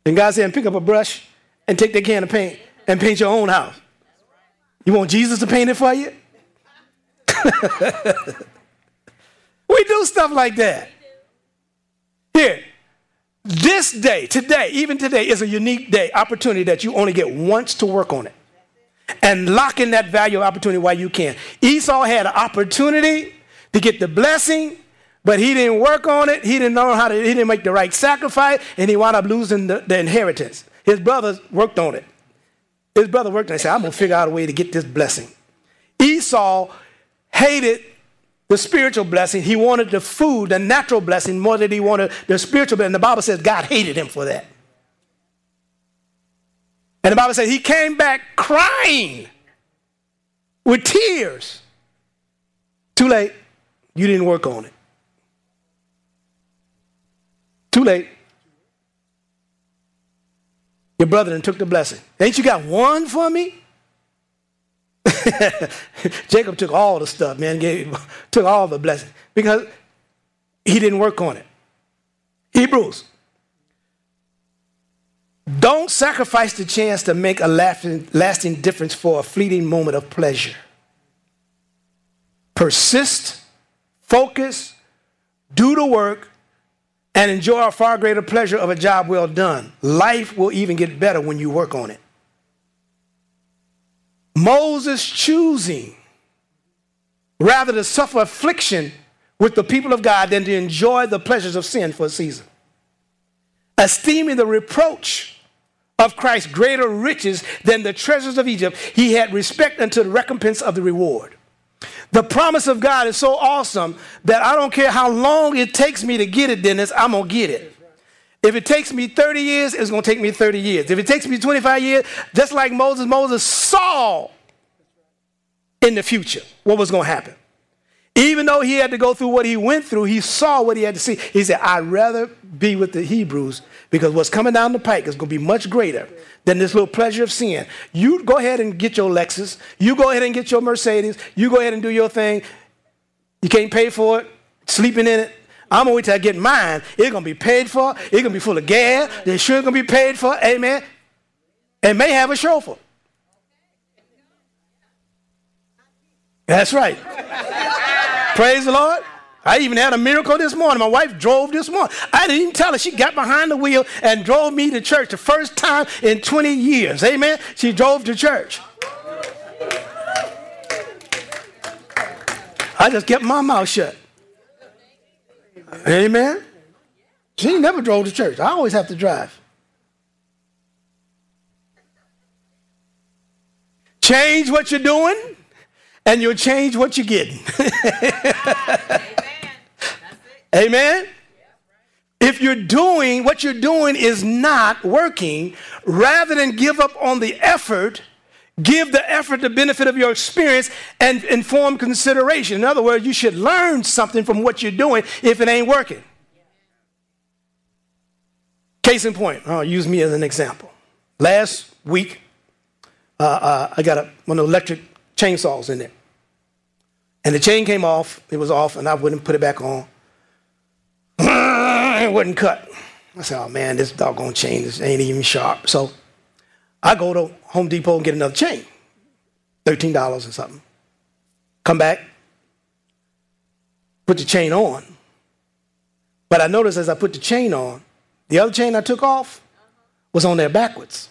And God said, pick up a brush and take that can of paint and paint your own house. You want Jesus to paint it for you? We do stuff like that. Here, this day, today, even today, is a unique day, opportunity that you only get once to work on it. And lock in that value of opportunity while you can. Esau had an opportunity to get the blessing, but he didn't work on it. He didn't know how to, he didn't make the right sacrifice, and he wound up losing the inheritance. His brothers worked on it. His brother worked on it and said, I'm going to figure out a way to get this blessing. Esau hated the spiritual blessing. He wanted the food, the natural blessing, more than he wanted the spiritual blessing. The Bible says God hated him for that. And the Bible says he came back crying with tears. Too late. You didn't work on it. Too late. Your brother done took the blessing. Ain't you got one for me? Jacob took all the stuff, man. Took all the blessing because he didn't work on it. Hebrews. Don't sacrifice the chance to make a lasting difference for a fleeting moment of pleasure. Persist, focus, do the work, and enjoy a far greater pleasure of a job well done. Life will even get better when you work on it. Moses choosing rather to suffer affliction with the people of God than to enjoy the pleasures of sin for a season. Esteeming the reproach of Christ greater riches than the treasures of Egypt, he had respect unto the recompense of the reward. The promise of God is so awesome that I don't care how long it takes me to get it, Dennis, I'm going to get it. If it takes me 30 years, it's going to take me 30 years. If it takes me 25 years, just like Moses saw in the future what was going to happen. Even though he had to go through what he went through, he saw what he had to see. He said, I'd rather be with the Hebrews because what's coming down the pike is going to be much greater than this little pleasure of sin. You go ahead and get your Lexus. You go ahead and get your Mercedes. You go ahead and do your thing. You can't pay for it, sleeping in it. I'm going to wait till I get mine. It's going to be paid for. It's going to be full of gas. The insurance going to be paid for. Amen. And may have a chauffeur. That's right. Praise the Lord. I even had a miracle this morning. My wife drove this morning. I didn't even tell her. She got behind the wheel and drove me to church the first time in 20 years. Amen. She drove to church. I just kept my mouth shut. Amen. She never drove to church. I always have to drive. Change what you're doing, and you'll change what you're getting. Amen. If you're doing what you're doing is not working, rather than give up on the effort, give the effort the benefit of your experience and informed consideration. In other words, you should learn something from what you're doing if it ain't working. Case in point, I'll use me as an example. Last week, I got one of the electric chainsaws in there. And the chain came off. It was off, and I wouldn't put it back on. It wouldn't cut. I said, oh, man, this doggone chain ain't even sharp. So I go to Home Depot and get another chain, $13 or something. Come back, put the chain on. But I noticed as I put the chain on, the other chain I took off was on there backwards.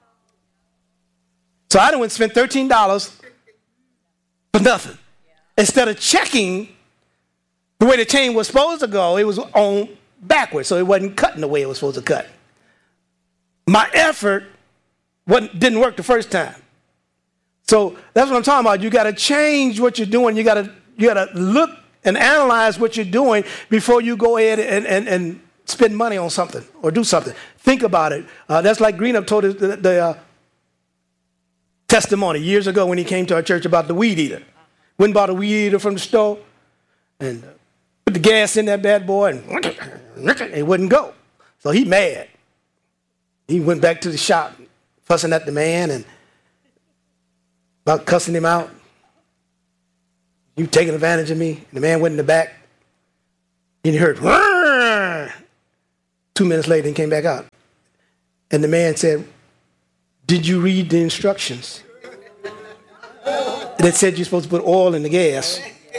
So I went and spent $13 for nothing. Instead of checking the way the chain was supposed to go, it was on backwards, so it wasn't cutting the way it was supposed to cut. My effort didn't work the first time. So that's what I'm talking about. You got to change what you're doing. You got to look and analyze what you're doing before you go ahead and spend money on something or do something. Think about it. That's like Greenup told us the testimony years ago when he came to our church about the weed eater. Went and bought a weed eater from the store and put the gas in that bad boy and it wouldn't go. So he mad. He went back to the shop fussing at the man and about cussing him out. You taking advantage of me. And the man went in the back and he heard, 2 minutes later he came back out. And the man said, did you read the instructions? That said you're supposed to put oil in the gas.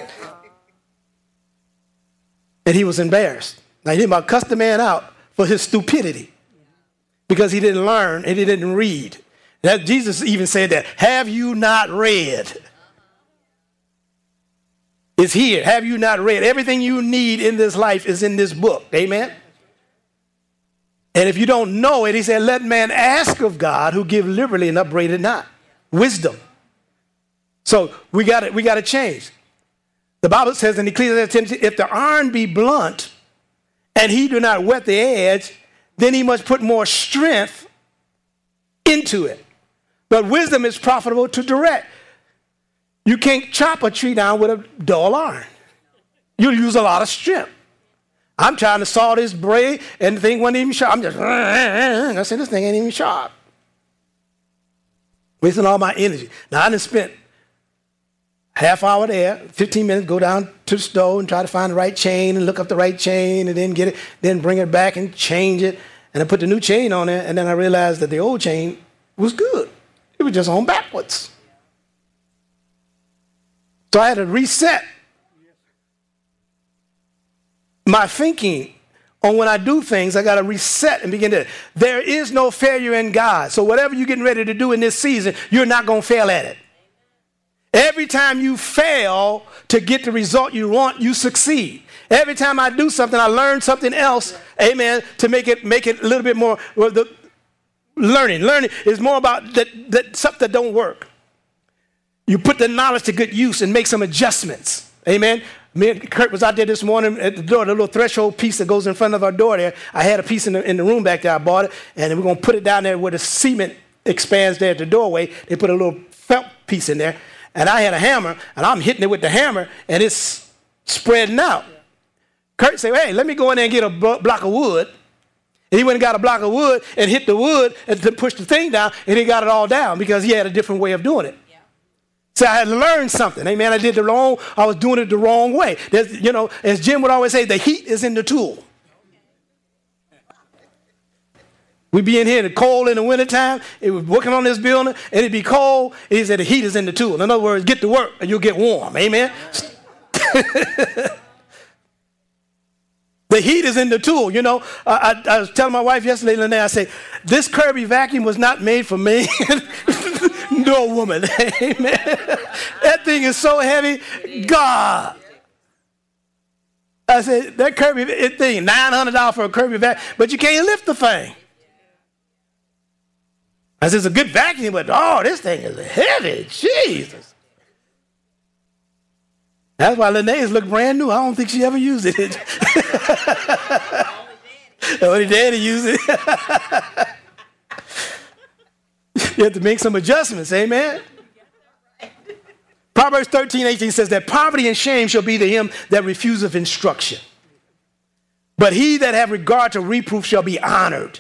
And he was embarrassed. Now, he about cussed the man out for his stupidity because he didn't learn and he didn't read. That Jesus even said that. Have you not read? It's here. Have you not read? Everything you need in this life is in this book. Amen? And if you don't know it, he said, let man ask of God who give liberally and upbraided not. Wisdom. So we got to change. The Bible says in Ecclesiastes, if the iron be blunt and he do not whet the edge, then he must put more strength into it. But wisdom is profitable to direct. You can't chop a tree down with a dull iron. You'll use a lot of strength. I'm trying to saw this blade and the thing wasn't even sharp. I'm just, I said, this thing ain't even sharp. Wasting all my energy. Now, I done spent half hour there, 15 minutes, go down to the store and try to find the right chain and look up the right chain and then get it, then bring it back and change it. And I put the new chain on there, and then I realized that the old chain was good. It was just on backwards. So I had to reset my thinking on when I do things. I got to reset and begin to. There is no failure in God. So whatever you're getting ready to do in this season, you're not going to fail at it. Every time you fail to get the result you want, you succeed. Every time I do something, I learn something else, amen, to make it a little bit more. Learning is more about that stuff that don't work. You put the knowledge to good use and make some adjustments. Amen. Me and Kurt was out there this morning at the door, the little threshold piece that goes in front of our door there. I had a piece in the room back there. I bought it, and we're going to put it down there where the cement expands there at the doorway. They put a little felt piece in there, and I had a hammer, and I'm hitting it with the hammer, and it's spreading out. Kurt said, hey, let me go in there and get a block of wood. And he went and got a block of wood and hit the wood and pushed the thing down, and he got it all down because he had a different way of doing it. So I had to learn something. Amen. I was doing it the wrong way. As Jim would always say, the heat is in the tool. We'd be in here in the cold in the wintertime. It was working on this building, and it'd be cold. And he said, the heat is in the tool. In other words, get to work and you'll get warm. Amen. The heat is in the tool. I was telling my wife yesterday, Lene, I said, this Kirby vacuum was not made for me. No woman. Amen. That thing is so heavy. God. I said, that Kirby thing, $900 for a Kirby vacuum, but you can't lift the thing. I said, it's a good vacuum, but this thing is heavy. Jesus. That's why Linnaeus look brand new. I don't think she ever used it. Only daddy used it. You have to make some adjustments, amen? Proverbs 13:18 says that poverty and shame shall be to him that refuseth instruction. But he that have regard to reproof shall be honored.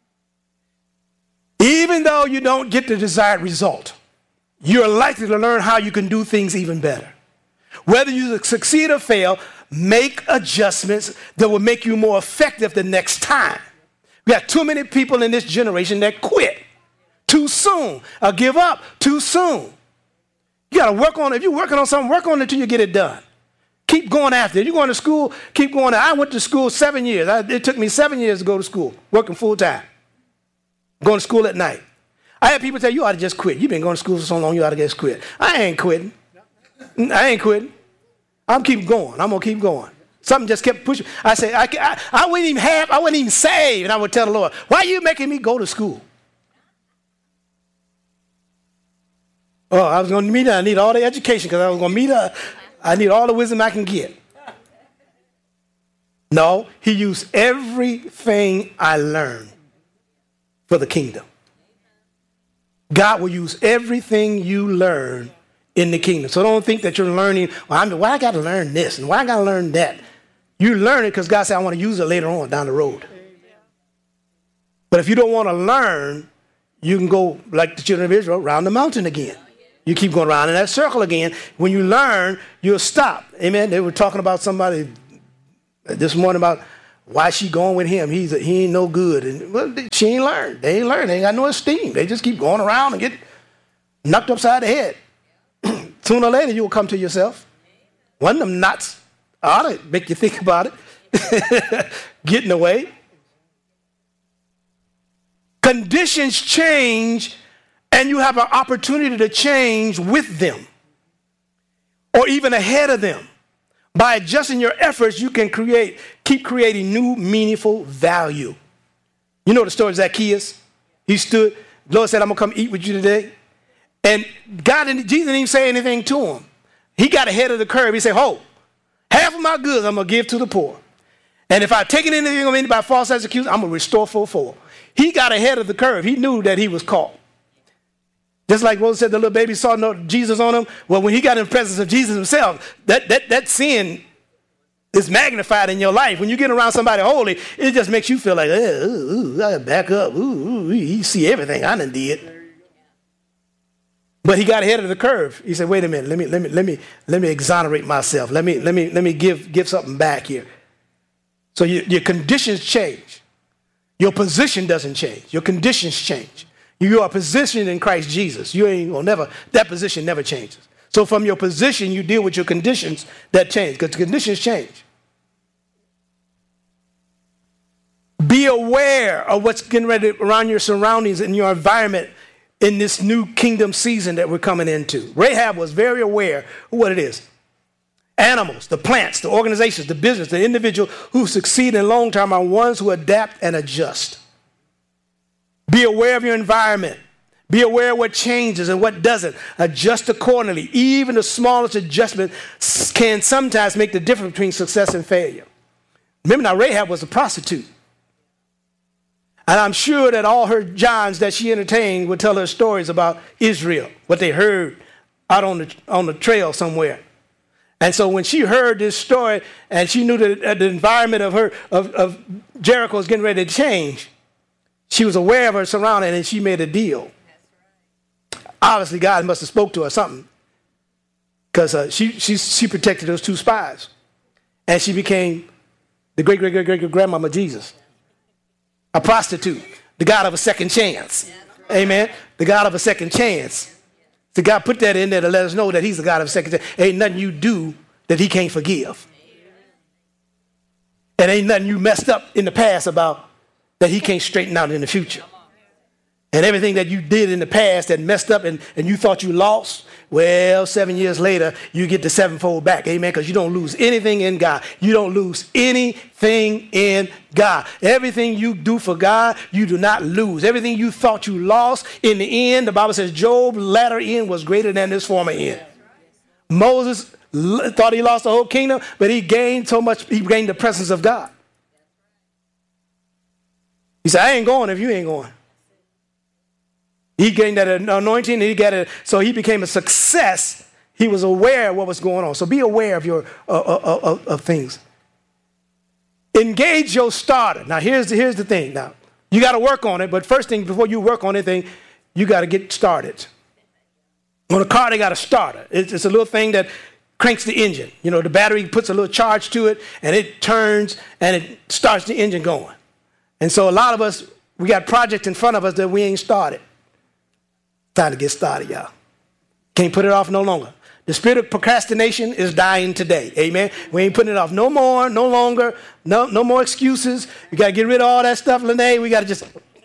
Even though you don't get the desired result, you're likely to learn how you can do things even better. Whether you succeed or fail, make adjustments that will make you more effective the next time. We got too many people in this generation that quit too soon or give up too soon. You got to work on it. If you're working on something, work on it until you get it done. Keep going after it. You're going to school, keep going. I went to school 7 years. It took me 7 years to go to school, working full time, going to school at night. I had people tell you ought to just quit. You've been going to school for so long, you ought to just quit. I ain't quitting. I'm keep going. I'm going to keep going. Something just kept pushing. I said, I wouldn't even save. And I would tell the Lord, why are you making me go to school? Oh, I was going to meet her. I need all the education because I was going to meet her. I need all the wisdom I can get. No, he used everything I learned for the kingdom. God will use everything you learn in the kingdom. So don't think that you're learning, why I got to learn this and why I got to learn that. You learn it because God said, I want to use it later on down the road. But if you don't want to learn, you can go like the children of Israel, around the mountain again. You keep going around in that circle again. When you learn, you'll stop. Amen. They were talking about somebody this morning about Why she going with him? He ain't no good. And well, she ain't learned. They ain't learned. They ain't got no esteem. They just keep going around and get knocked upside the head. Sooner or later, you will come to yourself. One of them knots ought to make you think about it. Getting away. Conditions change, and you have an opportunity to change with them or even ahead of them. By adjusting your efforts, you can keep creating new, meaningful value. You know the story of Zacchaeus? He stood, the Lord said, I'm going to come eat with you today. And Jesus didn't even say anything to him. He got ahead of the curve. He said, half of my goods I'm going to give to the poor. And if I take anything of anybody by false accusation, I'm going to restore fourfold. He got ahead of the curve. He knew that he was caught. Just like Moses said, the little baby saw Jesus on him. Well, when he got in the presence of Jesus himself, that sin is magnified in your life. When you get around somebody holy, it just makes you feel like, I gotta back up. You see everything I done did. But he got ahead of the curve. He said, wait a minute, let me exonerate myself. Let me give something back here. So your conditions change. Your position doesn't change. Your conditions change. You are positioned in Christ Jesus. That position never changes. So from your position, you deal with your conditions that change, because the conditions change. Be aware of what's getting ready around your surroundings and your environment in this new kingdom season that we're coming into. Rahab was very aware of what it is. Animals, the plants, the organizations, the business, the individual who succeed in long term are ones who adapt and adjust. Be aware of your environment. Be aware of what changes and what doesn't. Adjust accordingly. Even the smallest adjustment can sometimes make the difference between success and failure. Remember now, Rahab was a prostitute. And I'm sure that all her Johns that she entertained would tell her stories about Israel, what they heard out on the trail somewhere. And so when she heard this story and she knew that the environment of Jericho was getting ready to change, she was aware of her surroundings and she made a deal. Obviously, God must have spoke to her something, because she protected those two spies. And she became the great-great-great-great-grandmama of Jesus, a prostitute, the God of a second chance. Amen. The God of a second chance. So God put that in there to let us know that he's the God of a second chance. Ain't nothing you do that he can't forgive. And ain't nothing you messed up in the past about that he can't straighten out in the future. And everything that you did in the past that messed up and you thought you lost, well, 7 years later, you get the sevenfold back. Amen. Because you don't lose anything in God. You don't lose anything in God. Everything you do for God, you do not lose. Everything you thought you lost, in the end, the Bible says Job's latter end was greater than his former end. Moses thought he lost the whole kingdom, but he gained so much, he gained the presence of God. He said, I ain't going if you ain't going. He gained that anointing, and he got it. So he became a success. He was aware of what was going on. So be aware of your of things. Engage your starter. Now here's the thing. Now you got to work on it, but first thing before you work on anything, you got to get started. On a car, they got a starter. It's a little thing that cranks the engine. You know, the battery puts a little charge to it, and it turns and it starts the engine going. And so a lot of us, we got projects in front of us that we ain't started. Time to get started, y'all. Can't put it off no longer. The spirit of procrastination is dying today. Amen. We ain't putting it off no more, no longer, no more excuses. We got to get rid of all that stuff, Lene. We got to just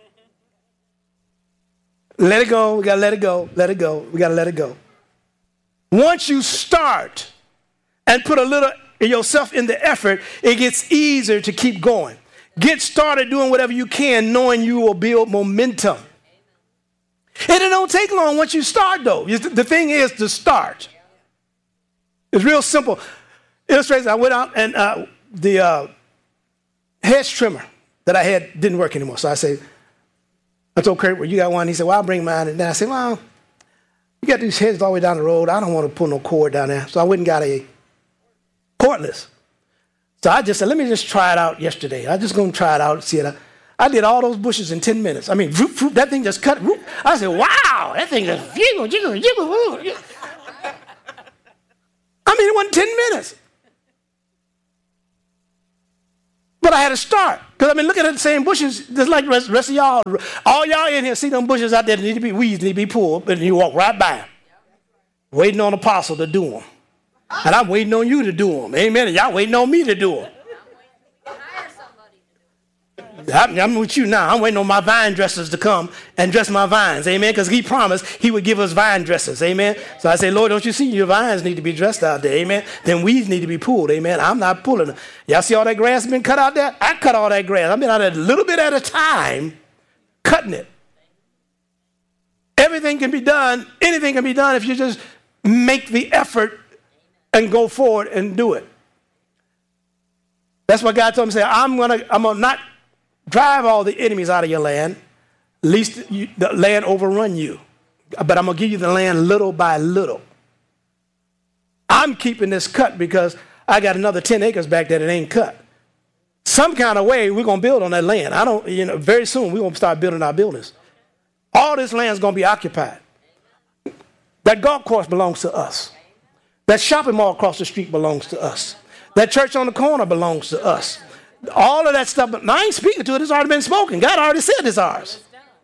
let it go. We got to let it go. Let it go. We got to let it go. Once you start and put a little yourself in the effort, it gets easier to keep going. Get started doing whatever you can, knowing you will build momentum. And it don't take long once you start, though. The thing is to start. It's real simple. Illustration, I went out and the hedge trimmer that I had didn't work anymore. So I told Kurt, well, you got one? He said, well, I'll bring mine. And then I said, well, you got these hedges all the way down the road. I don't want to pull no cord down there. So I went and got a cordless. So I just said, let me just try it out yesterday. I'm just going to try it out and see it. I did all those bushes in 10 minutes. I mean, that thing just cut. I said, wow, that thing just jiggle. I mean, it wasn't 10 minutes. But I had to start. Because I've been looking at the same bushes, just like the rest of y'all. All y'all in here see them bushes out there that need to be weeds, need to be pulled, and you walk right by them. Waiting on apostle to do them. And I'm waiting on you to do them. Amen. And y'all waiting on me to do them. I'm with you now. I'm waiting on my vine dressers to come and dress my vines. Amen. Because he promised he would give us vine dressers. Amen. So I say, Lord, don't you see your vines need to be dressed out there? Amen. Then weeds need to be pulled. Amen. I'm not pulling them. Y'all see all that grass been cut out there? I cut all that grass. I've been out there a little bit at a time cutting it. Everything can be done. Anything can be done if you just make the effort and go forward and do it. That's what God told me. Say, I'm gonna not drive all the enemies out of your land, lest the land overrun you. But I'm going to give you the land little by little. I'm keeping this cut because I got another 10 acres back there that ain't cut. Some kind of way we're going to build on that land. Very soon we're going to start building our buildings. All this land is going to be occupied. That golf course belongs to us. That shopping mall across the street belongs to us. That church on the corner belongs to us. All of that stuff, but I ain't speaking to it. It's already been spoken. God already said it's ours.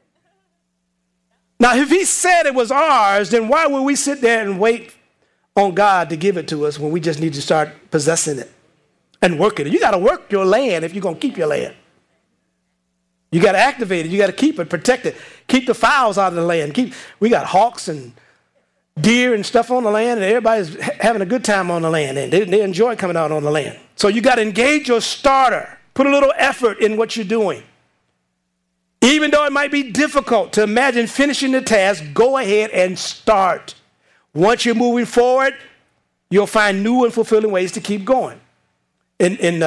Now, if he said it was ours, then why would we sit there and wait on God to give it to us when we just need to start possessing it and working it? You got to work your land if you're going to keep your land. You got to activate it. You got to keep it, protect it. Keep the fowls out of the land. We got hawks and deer and stuff on the land, and everybody's having a good time on the land, and they enjoy coming out on the land. So you got to engage your starter. Put a little effort in what you're doing. Even though it might be difficult to imagine finishing the task, go ahead and start. Once you're moving forward, you'll find new and fulfilling ways to keep going. In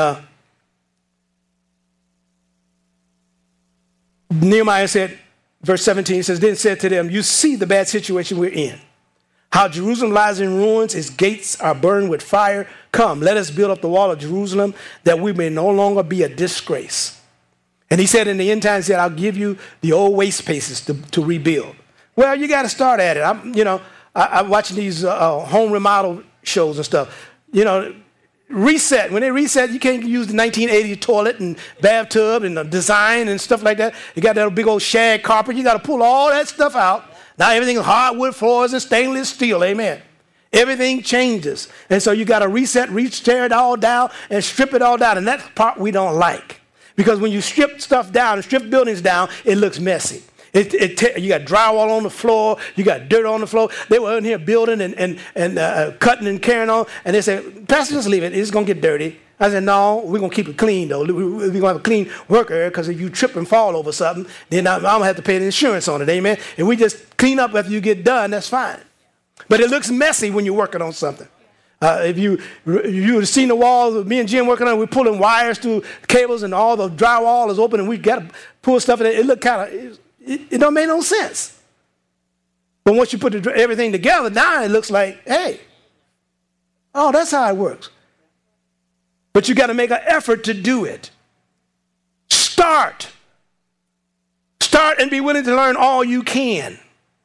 Nehemiah said, verse 17, it says, then said to them, you see the bad situation we're in. How Jerusalem lies in ruins, its gates are burned with fire. Come, let us build up the wall of Jerusalem that we may no longer be a disgrace. And he said in the end times, he said, I'll give you the old waste places to rebuild. Well, you got to start at it. I'm watching these home remodel shows and stuff. Reset. When they reset, you can't use the 1980s toilet and bathtub and the design and stuff like that. You got that big old shag carpet. You got to pull all that stuff out. Now everything is hardwood floors and stainless steel. Amen. Everything changes. And so you got to reset, tear it all down and strip it all down. And that's the part we don't like. Because when you strip stuff down and strip buildings down, it looks messy. You got drywall on the floor. You got dirt on the floor. They were in here building and cutting and carrying on. And they said, Pastor, just leave it. It's going to get dirty. I said, no, we're going to keep it clean, though. We're going to have a clean worker because if you trip and fall over something, then I'm going to have to pay the insurance on it. Amen. And we just clean up after you get done. That's fine. But it looks messy when you're working on something. If you have seen the walls, me and Jim working on it, we're pulling wires through cables and all the drywall is open and we got to pull stuff in it. It looked kind of, it don't make no sense. But once you put everything together, now it looks like, hey, oh, that's how it works. But you got to make an effort to do it. Start and be willing to learn all you can.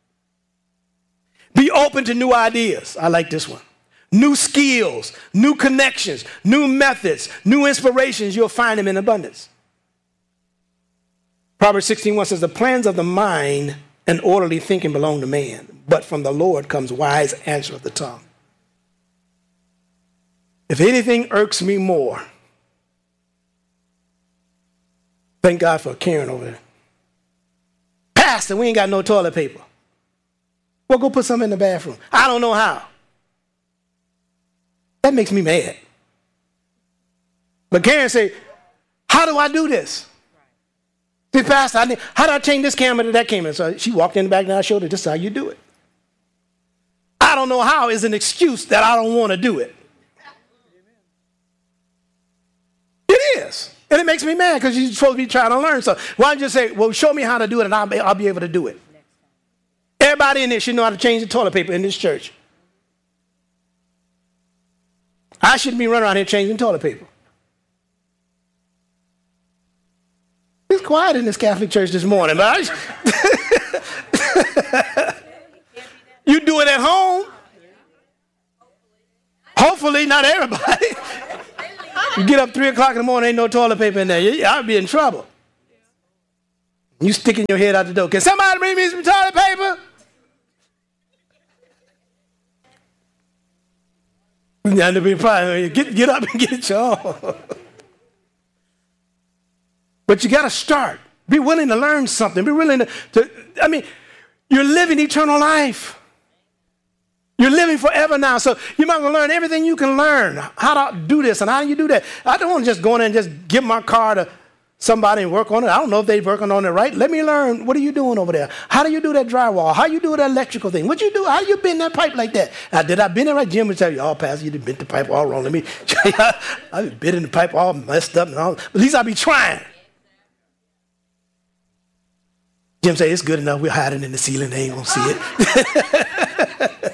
Be open to new ideas. I like this one. New skills, new connections, new methods, new inspirations. You'll find them in abundance. Proverbs 16:1 says, the plans of the mind and orderly thinking belong to man, but from the Lord comes wise answer of the tongue. If anything irks me more, thank God for Karen over there. Pastor, we ain't got no toilet paper. Well, go put some in the bathroom. I don't know how. That makes me mad. But Karen say, how do I do this? Say, Pastor, how do I change this camera to that camera? So she walked in the back and I showed her, this is how you do it. I don't know how is an excuse that I don't want to do it. It is. And it makes me mad because you're supposed to be trying to learn something. Why don't you say, well, show me how to do it and I'll be able to do it. Everybody in this should know how to change the toilet paper in this church. I shouldn't be running around here changing toilet paper. It's quiet in this Catholic church this morning, but you do it at home. Hopefully, not everybody. You get up 3 o'clock in the morning, ain't no toilet paper in there. I'll be in trouble. You sticking your head out the door. Can somebody bring me some toilet paper? Get up and get it, y'all. But you got to start. Be willing to learn something. Be willing to you're living eternal life. You're living forever now. So you might want to learn everything you can learn. How to do this and how do you do that. I don't want to just go in and just give my car to somebody and work on it. I don't know if they're working on it right. Let me learn. What are you doing over there? How do you do that drywall? How you do that electrical thing? What you do? How you bend that pipe like that? Did I bend it right? Jim would tell you, oh, Pastor, you did bend the pipe all wrong. Let me I've been in the pipe all messed up and all. But at least I'll be trying. Jim say, it's good enough. We're hiding in the ceiling. They ain't going to see it.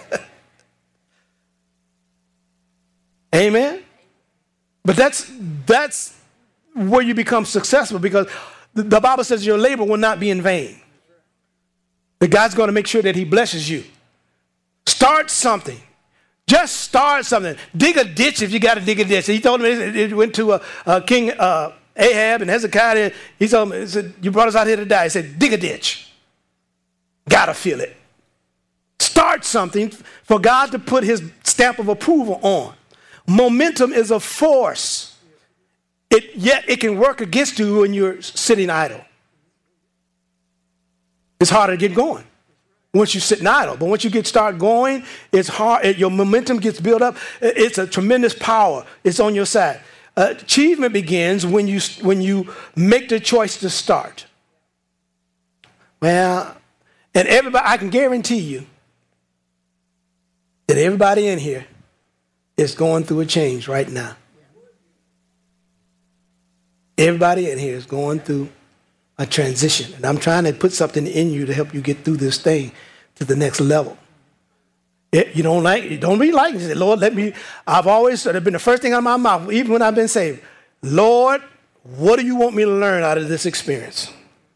Amen. But that's where you become successful, because the Bible says your labor will not be in vain. That God's going to make sure that he blesses you. Start something. Just start something. Dig a ditch if you got to dig a ditch. He told me, it went to King Ahab and Hezekiah. He told him, he said, you brought us out here to die. He said, dig a ditch. Got to feel it. Start something for God to put his stamp of approval on. Momentum is a force. Yet it can work against you when you're sitting idle. It's harder to get going once you're sitting idle. But once you start going, it's hard. Your momentum gets built up. It's a tremendous power. It's on your side. Achievement begins when you make the choice to start. Well, and everybody, I can guarantee you that everybody in here is going through a change right now. Everybody in here is going through a transition. And I'm trying to put something in you to help you get through this thing to the next level. You don't be like, you say, Lord, I've always said, it's been the first thing out of my mouth, even when I've been saved. Lord, what do you want me to learn out of this experience?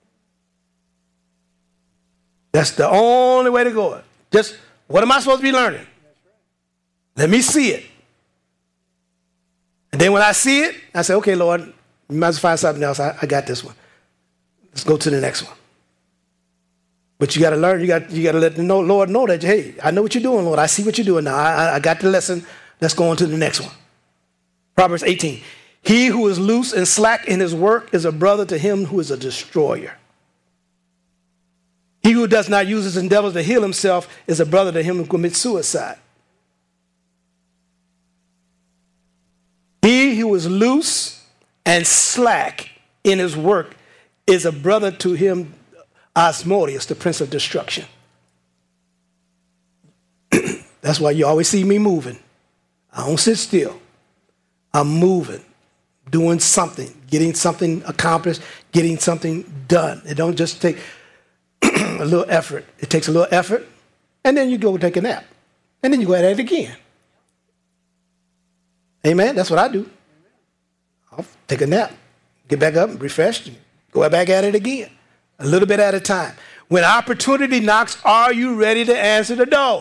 That's the only way to go. Just, what am I supposed to be learning? Let me see it. And then when I see it, I say, okay, Lord, you might as well find something else. I got this one. Let's go to the next one. But you got to learn. You got to let the Lord know that, hey, I know what you're doing, Lord. I see what you're doing now. I got the lesson. Let's go on to the next one. Proverbs 18. He who is loose and slack in his work is a brother to him who is a destroyer. He who does not use his endeavors to heal himself is a brother to him who commits suicide. He who is loose and slack in his work is a brother to him, Asmodeus, the prince of destruction. That's why you always see me moving. I don't sit still. I'm moving, doing something, getting something accomplished, getting something done. It don't just take a little effort. It takes a little effort, and then you go take a nap. And then you go at it again. Amen? That's what I do. I'll take a nap, get back up, refreshed, and go back at it again. A little bit at a time. When opportunity knocks, are you ready to answer the door?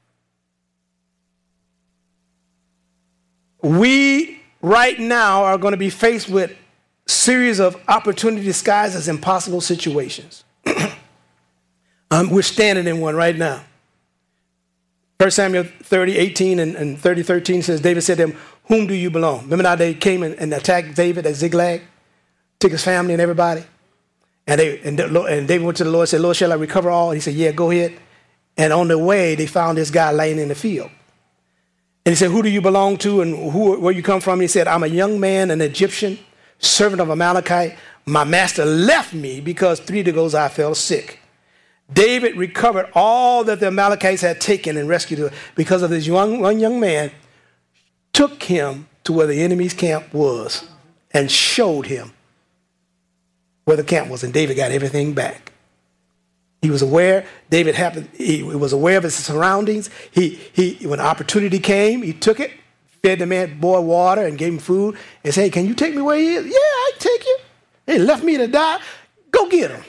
We right now are going to be faced with a series of opportunity disguised as impossible situations. We're standing in one right now. 1 Samuel 30:18 and 30:13 says, David said to him, whom do you belong? Remember now they came and attacked David at Ziklag, took his family and everybody. And David went to the Lord and said, Lord, shall I recover all? He said, yeah, go ahead. And on the way, they found this guy laying in the field. And he said, who do you belong to and where you come from? And he said, I'm a young man, an Egyptian, servant of Amalekite. My master left me because 3 days ago I fell sick. David recovered all that the Amalekites had taken and rescued him because of this one young man, took him to where the enemy's camp was and showed him where the camp was. And David got everything back. He was aware. He was aware of his surroundings. When opportunity came, he took it, fed the man, boiled water, and gave him food. And said, hey, can you take me where he is? Yeah, I can take you. He left me to die. Go get him.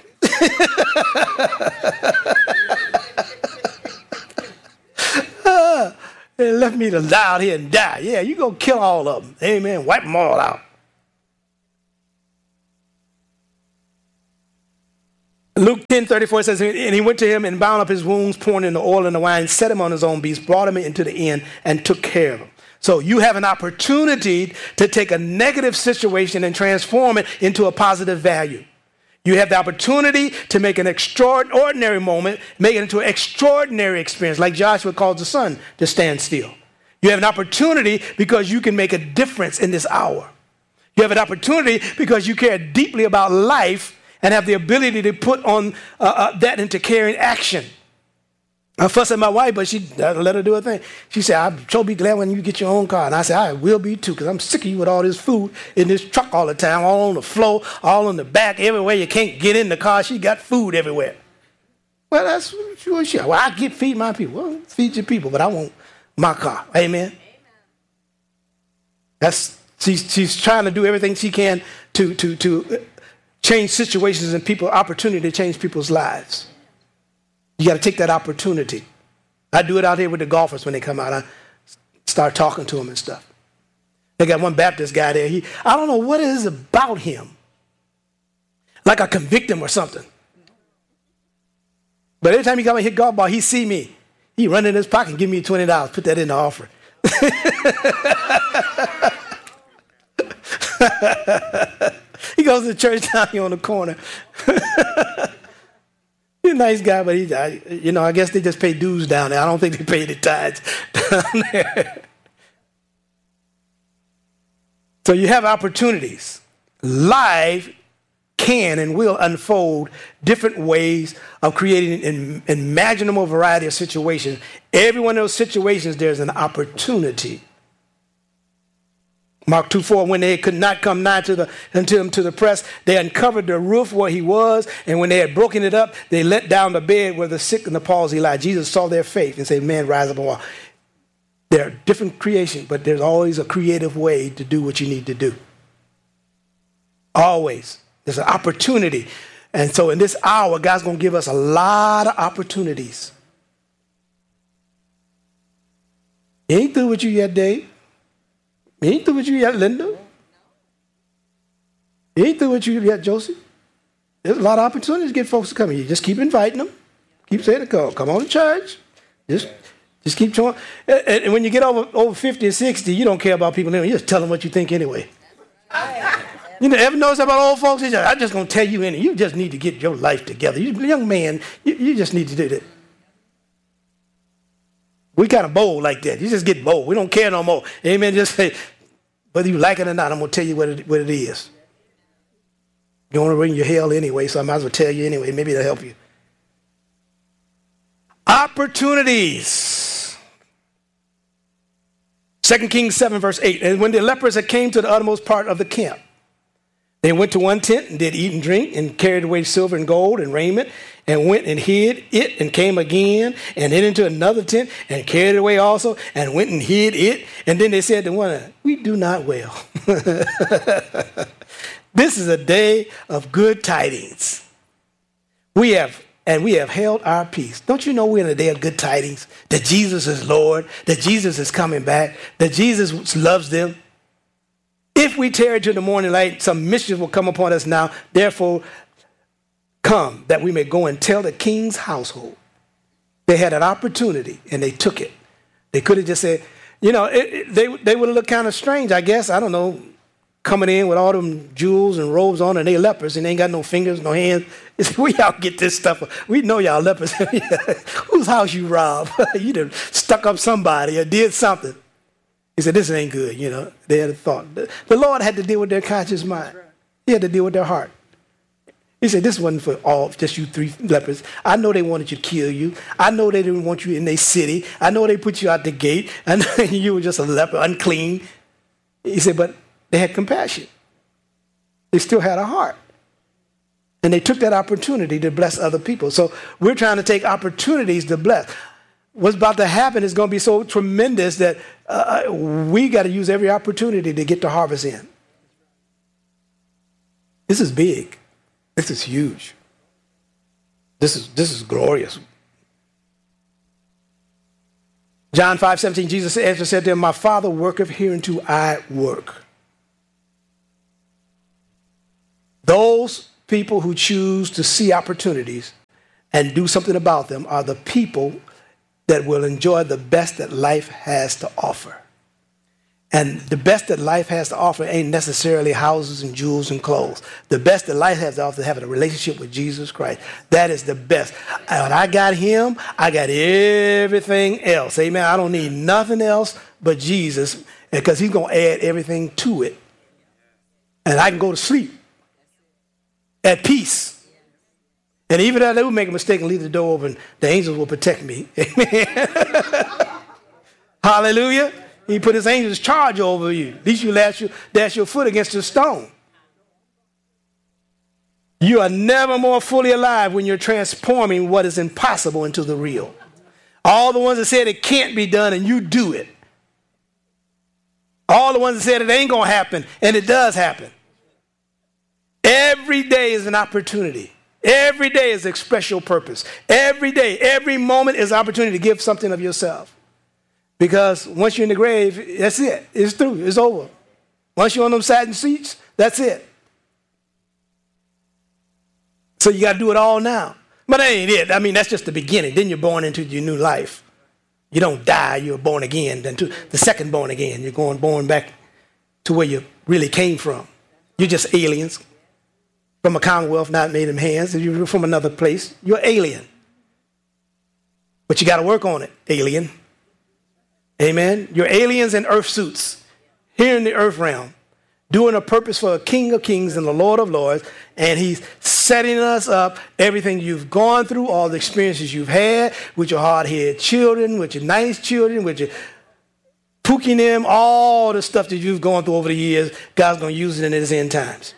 He left me to lie out here and die. Yeah, you go kill all of them. Amen. Wipe them all out. Luke 10:34 says, and he went to him and bound up his wounds, pouring in the oil and the wine, set him on his own beast, brought him into the inn, and took care of him. So you have an opportunity to take a negative situation and transform it into a positive value. You have the opportunity to make an extraordinary moment, make it into an extraordinary experience, like Joshua calls the sun to stand still. You have an opportunity because you can make a difference in this hour. You have an opportunity because you care deeply about life and have the ability to put on that into carrying action. I fussed at my wife, but she let her do her thing. She said, "I'm sure be glad when you get your own car." And I said, "I will be too, because I'm sick of you with all this food in this truck all the time, all on the floor, all on the back, everywhere you can't get in the car. She got food everywhere." Well, that's what she. Well, I feed my people. Well, feed your people, but I want my car. Amen. She's trying to do everything she can to change situations and people, opportunity to change people's lives. You got to take that opportunity. I do it out here with the golfers when they come out. I start talking to them and stuff. They got one Baptist guy there. I don't know what it is about him. Like I convict him or something. But every time he come and hit golf ball, he see me. He run in his pocket and give me $20. Put that in the offering. He goes to the church down here on the corner. He's a nice guy, but I guess they just pay dues down there. I don't think they pay the tithes down there. So you have opportunities. Life can and will unfold different ways of creating an imaginable variety of situations. Every one of those situations, there's an opportunity. Mark 2:4, when they could not come nigh unto him to the press, they uncovered the roof where he was, and when they had broken it up, they let down the bed where the sick and the palsy lie. Jesus saw their faith and said, "Man, rise up and walk." There are different creations, but there's always a creative way to do what you need to do. Always. There's an opportunity. And so in this hour, God's going to give us a lot of opportunities. He ain't through with you yet, Dave. He ain't through with you yet, Linda. He ain't through with you yet, Josie. There's a lot of opportunities to get folks to come here. You just keep inviting them. Keep saying, come on to church. Just keep showing. And when you get over 50 or 60, you don't care about people. You just tell them what you think anyway. You know, ever notice about old folks? I'm just going to tell you anything. You just need to get your life together. You young man, you just need to do that. We kind of bold like that. You just get bold. We don't care no more. Amen. Just say, whether you like it or not, I'm going to tell you what it is. You want to bring your hell anyway, so I might as well tell you anyway. Maybe it'll help you. Opportunities. 2 Kings 7, verse 8. And when the lepers had came to the uttermost part of the camp, they went to one tent and did eat and drink and carried away silver and gold and raiment and went and hid it and came again and hid into another tent and carried it away also and went and hid it. And then they said to one another, "We do not well." This is a day of good tidings. We have held our peace. Don't you know we're in a day of good tidings? That Jesus is Lord, that Jesus is coming back, that Jesus loves them. If we tarry to the morning light, some mischief will come upon us now. Therefore, come that we may go and tell the king's household. They had an opportunity and they took it. They could have just said, they would have looked kind of strange, I guess. I don't know, coming in with all them jewels and robes on and they lepers and they ain't got no fingers, no hands. Where y'all get this stuff? We know y'all lepers. Whose house you robbed? You done stuck up somebody or did something. He said, "This ain't good," They had a thought. The Lord had to deal with their conscious mind. He had to deal with their heart. He said, "This wasn't for just you three lepers. I know they wanted you to kill you. I know they didn't want you in their city. I know they put you out the gate. I know you were just a leper, unclean." He said, but they had compassion. They still had a heart. And they took that opportunity to bless other people. So we're trying to take opportunities to bless. What's about to happen is going to be so tremendous that we got to use every opportunity to get the harvest in. This is big. This is huge. This is glorious. John 5:17, Jesus answered said to him, my Father worketh, hereunto I work. Those people who choose to see opportunities and do something about them are the people that will enjoy the best that life has to offer. And the best that life has to offer ain't necessarily houses and jewels and clothes. The best that life has to offer is having a relationship with Jesus Christ. That is the best. When I got him, I got everything else. Amen. I don't need nothing else but Jesus, because he's going to add everything to it. And I can go to sleep at peace. And even if they would make a mistake and leave the door open, the angels will protect me. Amen. Hallelujah. He put his angels charge over you. At least you dash your foot against a stone. You are never more fully alive when you're transforming what is impossible into the real. All the ones that said it can't be done and you do it. All the ones that said it ain't going to happen and it does happen. Every day is an opportunity. Every day is a special purpose. Every day, every moment is an opportunity to give something of yourself. Because once you're in the grave, that's it. It's through. It's over. Once you're on them satin seats, that's it. So you got to do it all now. But that ain't it. I mean, that's just the beginning. Then you're born into your new life. You don't die. You're born again. Then to the second born again. You're born back to where you really came from. You're just aliens from a commonwealth not made in hands. You're from another place. You're alien. But you got to work on it, alien. Amen. You're aliens in earth suits here in the earth realm, doing a purpose for a King of Kings and the Lord of Lords. And he's setting us up, everything you've gone through, all the experiences you've had with your hard-headed children, with your nice children, with your pooking them, all the stuff that you've gone through over the years, God's going to use it in his end times.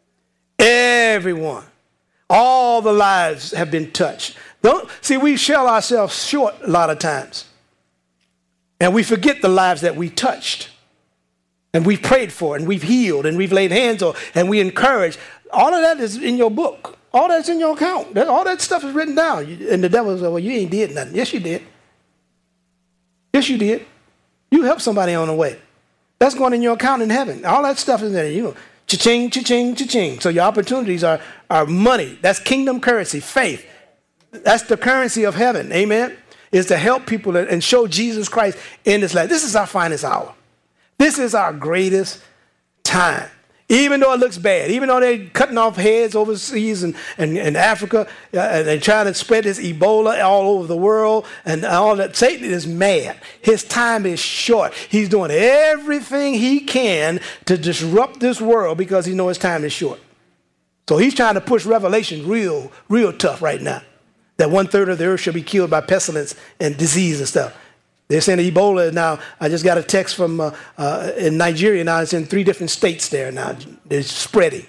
Everyone, all the lives have been touched. We sell ourselves short a lot of times. And we forget the lives that we touched and we've prayed for and we've healed and we've laid hands on and we encourage. All of that is in your book. All that's in your account. All that stuff is written down. And the devil says, well, you ain't did nothing. Yes, you did. Yes, you did. You helped somebody on the way. That's going in your account in heaven. All that stuff is there. Cha-ching, cha-ching, cha-ching. So your opportunities are money. That's kingdom currency, faith. That's the currency of heaven. Amen. Is to help people and show Jesus Christ in this life. This is our finest hour. This is our greatest time. Even though it looks bad, even though they're cutting off heads overseas and Africa, and they're trying to spread this Ebola all over the world and all that. Satan is mad. His time is short. He's doing everything he can to disrupt this world because he knows his time is short. So he's trying to push Revelation real tough right now. That 1/3 of the earth shall be killed by pestilence and disease and stuff. They're saying Ebola now. I just got a text from in Nigeria now. It's in 3 different states there now. They're spreading.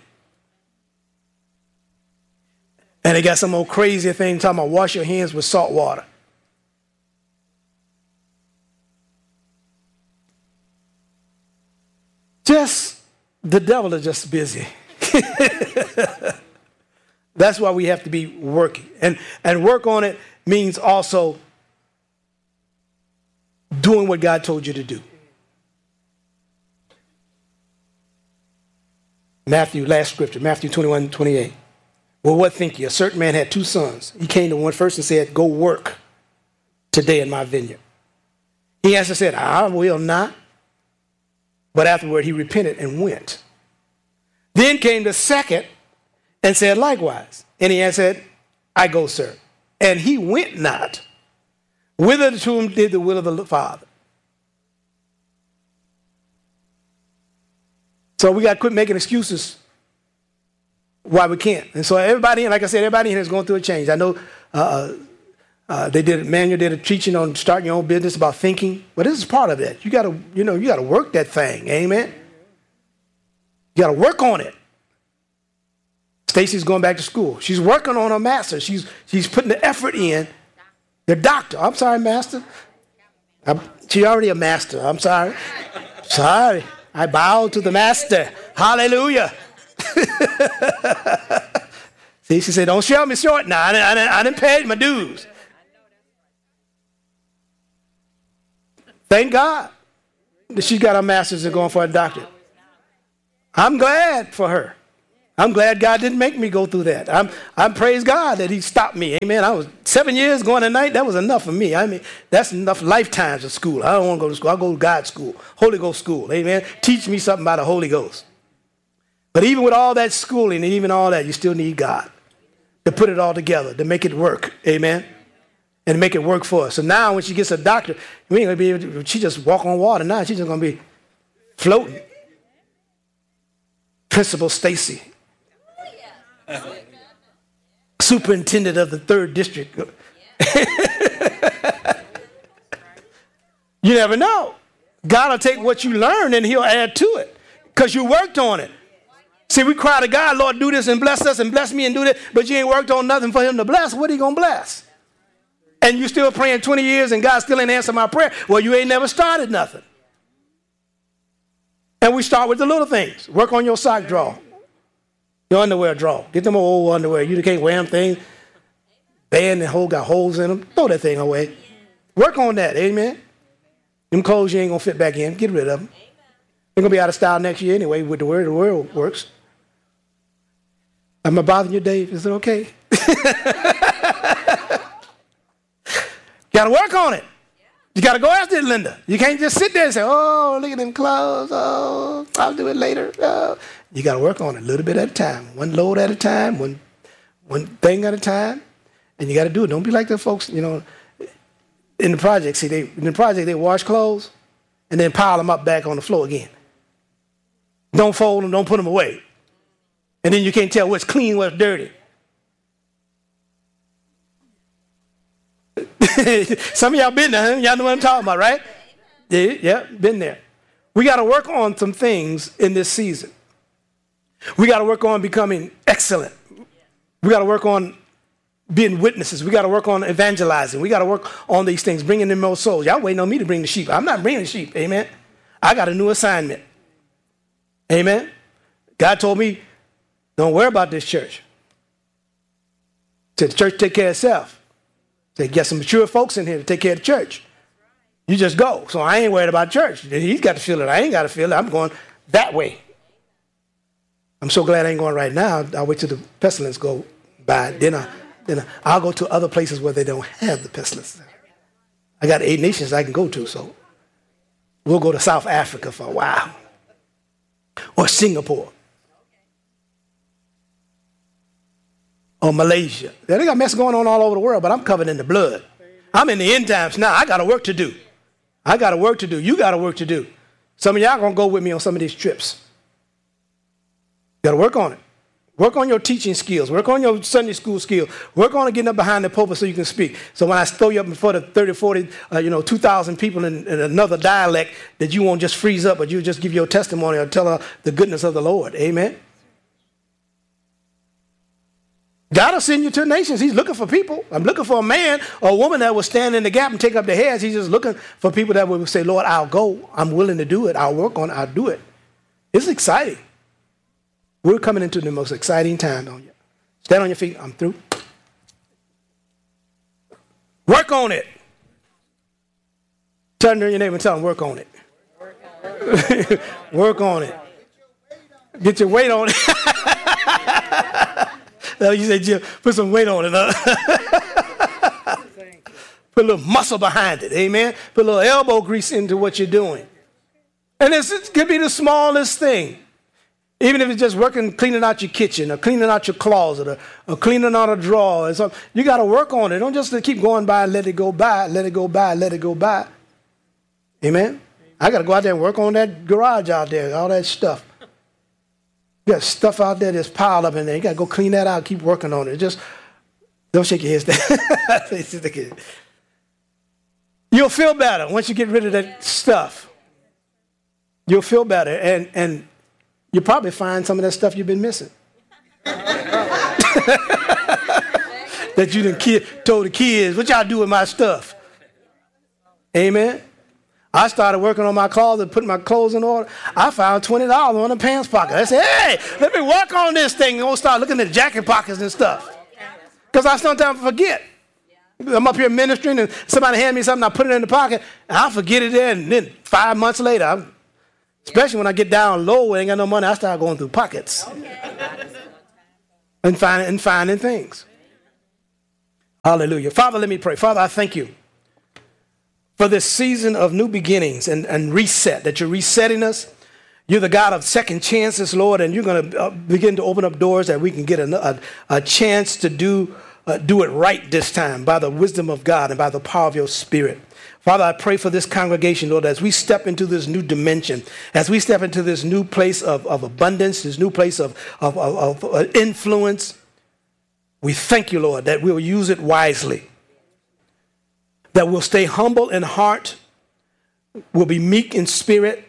And they got some old crazy thing talking about wash your hands with salt water. The devil is just busy. That's why we have to be working. And work on it means also doing what God told you to do. Last scripture, Matthew 21:28. Well, what think you? A certain man had 2 sons. He came to one first and said, go work today in my vineyard. He answered and said, I will not. But afterward he repented and went. Then came the second and said likewise. And he answered, I go, sir. And he went not, whither to whom did the will of the Father. So we got to quit making excuses why we can't. And so everybody, like I said, everybody in here is going through a change. I know Manuel did a teaching on starting your own business about thinking, but this is part of it. You got to work that thing. Amen. You got to work on it. Stacy's going back to school. She's working on her master's. She's putting the effort in. The doctor. I'm sorry, master. She's already a master. I'm sorry. Sorry. I bow to the master. Hallelujah. See, she said, don't sell me short now. I didn't pay my dues. Thank God that she got her master's and going for a doctorate. I'm glad for her. I'm glad God didn't make me go through that. I'm praise God that he stopped me. Amen. I was 7 years going at night. That was enough for me. I mean, that's enough lifetimes of school. I don't want to go to school. I'll go to God's school, Holy Ghost school. Amen. Teach me something about the Holy Ghost. But even with all that schooling and even all that, you still need God to put it all together, to make it work. Amen. And make it work for us. So now when she gets a doctor, we ain't going to be able to, she just walk on water now. She's just going to be floating. Principal Stacy. Superintendent of the 3rd district. You never know. God will take what you learn and he'll add to it because you worked on it. See, we cry to God, Lord, do this and bless us and bless me and do this, but you ain't worked on nothing for him to bless. What are you going to bless? And you still praying 20 years and God still ain't answer my prayer. Well, you ain't never started nothing. And we start with the little things. Work on your sock drawer. Your underwear drawer. Get them old underwear. You can't wear them things. Band and got holes in them. Throw that thing away. Work on that. Amen. Them clothes you ain't going to fit back in. Get rid of them. They're going to be out of style next year anyway with the way the world works. Am I bothering you, Dave? Is it okay? Got to work on it. You got to go after it, Linda. You can't just sit there and say, oh, look at them clothes. Oh, I'll do it later. Oh. You got to work on it a little bit at a time. One load at a time, one thing at a time. And you got to do it. Don't be like the folks, in the project. See, they wash clothes and then pile them up back on the floor again. Don't fold them. Don't put them away. And then you can't tell what's clean, what's dirty. Some of y'all been there, huh? Y'all know what I'm talking about, right? Yeah, been there. We got to work on some things in this season. We got to work on becoming excellent. We got to work on being witnesses. We got to work on evangelizing. We got to work on these things, bringing in more souls. Y'all waiting on me to bring the sheep. I'm not bringing the sheep. Amen. I got a new assignment. Amen. God told me, don't worry about this church. Said the church take care of itself. Said get some mature folks in here to take care of the church. You just go. So I ain't worried about church. He's got to feel it. I ain't got to feel it. I'm going that way. I'm so glad I ain't going right now. I'll wait till the pestilence go by. Then I'll go to other places where they don't have the pestilence. I got 8 nations I can go to, so we'll go to South Africa for a while. Or Singapore. Or Malaysia. They got mess going on all over the world, but I'm covered in the blood. I'm in the end times now. I got a work to do. You got a work to do. Some of y'all going to go with me on some of these trips. You got to work on it. Work on your teaching skills. Work on your Sunday school skills. Work on getting up behind the pulpit so you can speak. So when I throw you up before the 30, 40, 2,000 people in another dialect, that you won't just freeze up, but you just give your testimony or tell the goodness of the Lord. Amen. God will send you to the nations. He's looking for people. I'm looking for a man or a woman that will stand in the gap and take up their heads. He's just looking for people that will say, Lord, I'll go. I'm willing to do it. I'll work on it. I'll do it. It's exciting. We're coming into the most exciting time on you. Stand on your feet. I'm through. Work on it. Turn to your neighbor and tell them, work on it. Work on it. Get your weight on it. You say, Jim, put some weight on it. Put a little muscle behind it. Amen. Put a little elbow grease into what you're doing. And it could be the smallest thing. Even if it's just working, cleaning out your kitchen or cleaning out your closet or cleaning out a drawer. Or something. You got to work on it. Don't just keep going by, let it go by, let it go by, let it go by. Amen. I got to go out there and work on that garage out there, all that stuff. You got stuff out there that's piled up in there. You got to go clean that out, keep working on it. Just don't shake your head. You'll feel better once you get rid of that stuff. You'll feel better. And you'll probably find some of that stuff you've been missing. That you done told the kids, what y'all do with my stuff? Amen. I started working on my closet, putting my clothes in order. I found $20 on the pants pocket. I said, hey, let me work on this thing. And we'll start looking at jacket pockets and stuff. Because I sometimes forget. I'm up here ministering and somebody hand me something, I put it in the pocket, and I forget it there, and then 5 months later, especially when I get down low and ain't got no money, I start going through pockets and finding things. Hallelujah. Father, let me pray. Father, I thank you for this season of new beginnings and reset, that you're resetting us. You're the God of second chances, Lord, and you're going to begin to open up doors that we can get a chance to do it right this time by the wisdom of God and by the power of your Spirit. Father, I pray for this congregation, Lord, as we step into this new dimension, as we step into this new place of abundance, this new place of influence. We thank you, Lord, that we'll use it wisely, that we'll stay humble in heart, we'll be meek in spirit,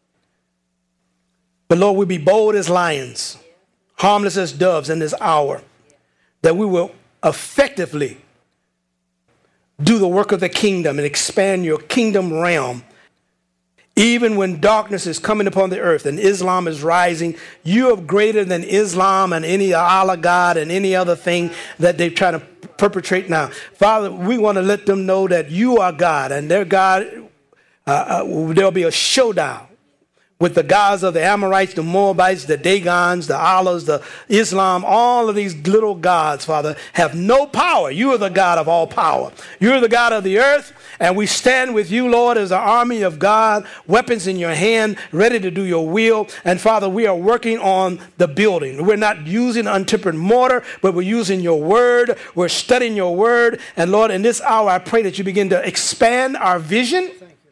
but Lord, we'll be bold as lions, harmless as doves in this hour, that we will effectively do the work of the kingdom and expand your kingdom realm. Even when darkness is coming upon the earth and Islam is rising, you are greater than Islam and any Allah God and any other thing that they're trying to perpetrate now. Father, we want to let them know that you are God, and their God, there'll be a showdown with the gods of the Amorites, the Moabites, the Dagons, the Allahs, the Islam. All of these little gods, Father, have no power. You are the God of all power. You're the God of the earth, and we stand with you, Lord, as an army of God, weapons in your hand, ready to do your will. And Father, we are working on the building. We're not using untempered mortar, but we're using your word. We're studying your word. And Lord, in this hour, I pray that you begin to expand our vision,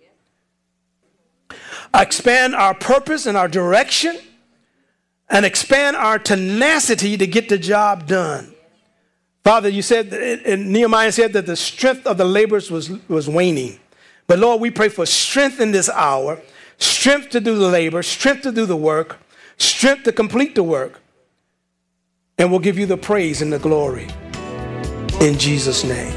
expand our purpose and our direction, and expand our tenacity to get the job done. Father, you said, and Nehemiah said that the strength of the laborers was waning. But Lord, we pray for strength in this hour, strength to do the labor, strength to do the work, strength to complete the work. And we'll give you the praise and the glory. In Jesus' name.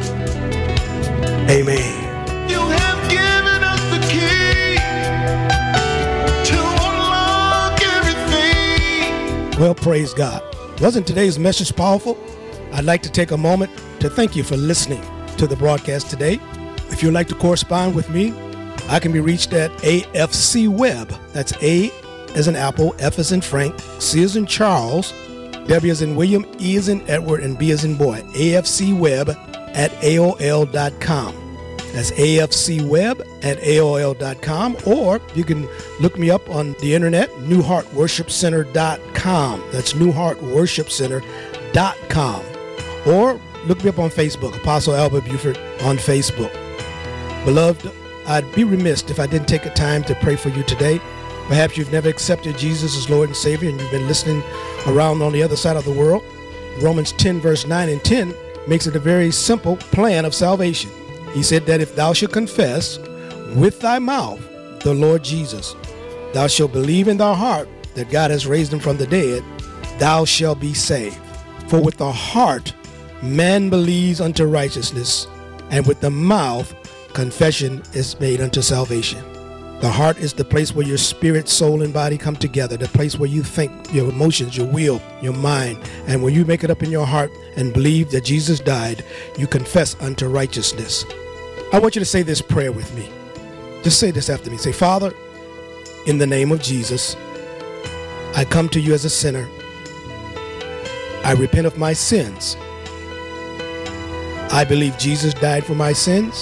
Amen. You have given us the key to unlock everything. Well, praise God. Wasn't today's message powerful? I'd like to take a moment to thank you for listening to the broadcast today. If you'd like to correspond with me, I can be reached at AFC Web. That's A as in Apple, F as in Frank, C as in Charles, W as in William, E as in Edward, and B as in boy. AFCweb at AOL.com. That's AFCweb at AOL.com, or you can look me up on the internet, newheartworshipcenter.com. That's newheartworshipcenter.com. Or look me up on Facebook, Apostle Albert Buford on Facebook. Beloved, I'd be remiss if I didn't take a time to pray for you today. Perhaps you've never accepted Jesus as Lord and Savior, and you've been listening around on the other side of the world. Romans 10, verse 9 and 10 makes it a very simple plan of salvation. He said that if thou shalt confess with thy mouth the Lord Jesus, thou shalt believe in thy heart that God has raised him from the dead, thou shalt be saved. For with the heart man believes unto righteousness, and with the mouth confession is made unto salvation. The heart is the place where your spirit, soul, and body come together, the place where you think, your emotions, your will, your mind. And when you make it up in your heart and believe that Jesus died, you confess unto righteousness. I want you to say this prayer with me. Just say this after me. Say, Father, in the name of Jesus, I come to you as a sinner. I repent of my sins. I believe Jesus died for my sins,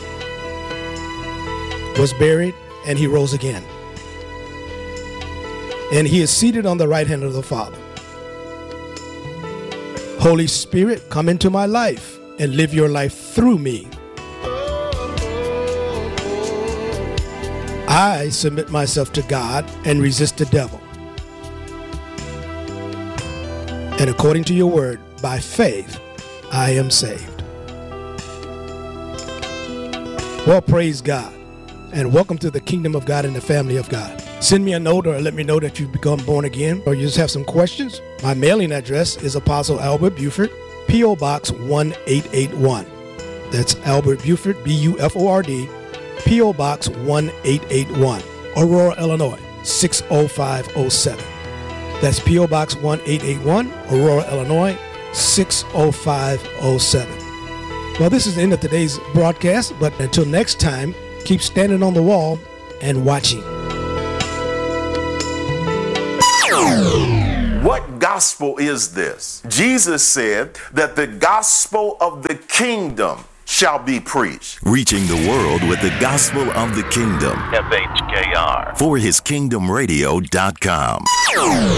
was buried, and he rose again. And he is seated on the right hand of the Father. Holy Spirit, come into my life and live your life through me. I submit myself to God and resist the devil. And according to your word, by faith, I am saved. Well, praise God. And welcome to the kingdom of God and the family of God. Send me a note or let me know that you've become born again, or you just have some questions. My mailing address is Apostle Albert Buford, P.O. Box 1881. That's Albert Buford, B-U-F-O-R-D, P.O. Box 1881, Aurora, Illinois, 60507. That's P.O. Box 1881, Aurora, Illinois, 60507. Well, this is the end of today's broadcast, but until next time, keep standing on the wall and watching. What gospel is this? Jesus said that the gospel of the kingdom shall be preached. Reaching the world with the gospel of the kingdom. FHKR. For hiskingdomradio.com.